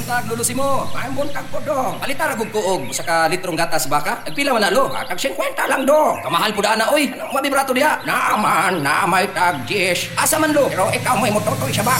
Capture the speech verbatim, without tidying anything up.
na aglulusi mo. May buntag po dong. Palita ra gug kuog sa ka litrong gatas baka. Nagpila man na lo. Ah, tag fifty lang dong. Kamahal po na oy. Anong mabibrato diha? Naaman, na may tag diez. Asa man lo. Pero ikaw may mototoy siya ba?